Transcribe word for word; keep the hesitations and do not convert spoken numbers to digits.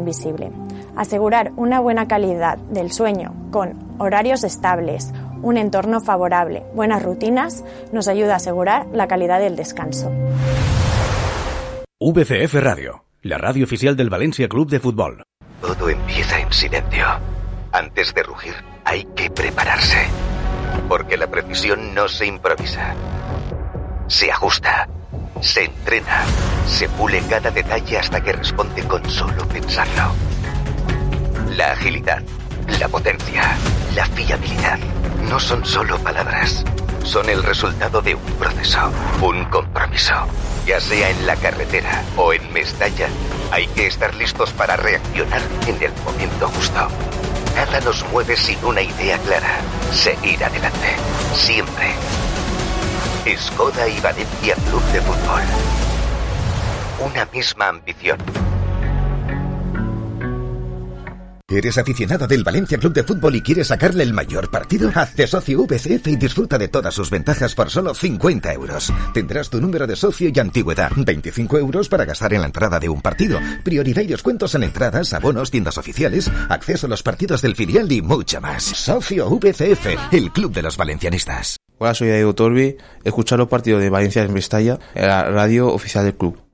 invisible. Asegurar una buena calidad del sueño con horarios estables, un entorno favorable, buenas rutinas, nos ayuda a asegurar la calidad del descanso. V C F Radio, la radio oficial del Valencia Club de Fútbol. Todo empieza en silencio. Antes de rugir, hay que prepararse. Porque la precisión no se improvisa. Se ajusta, se entrena, se pule cada detalle hasta que responde con solo pensarlo. La agilidad, la potencia, la fiabilidad no son solo palabras. Son el resultado de un proceso, un compromiso. Ya sea en la carretera o en Mestalla, hay que estar listos para reaccionar en el momento justo. Nada nos mueve sin una idea clara. Seguir adelante. Siempre. Skoda y Valencia Club de Fútbol. Una misma ambición. ¿Eres aficionado del Valencia Club de Fútbol y quieres sacarle el mayor partido? Hazte socio V C F y disfruta de todas sus ventajas por solo cincuenta euros. Tendrás tu número de socio y antigüedad. veinticinco euros para gastar en la entrada de un partido. Prioridad y descuentos en entradas, abonos, tiendas oficiales, acceso a los partidos del filial y mucho más. Socio V C F, el club de los valencianistas. Hola, soy Diego Torbi. Escuchar los partidos de Valencia en Mestalla en la radio oficial del club.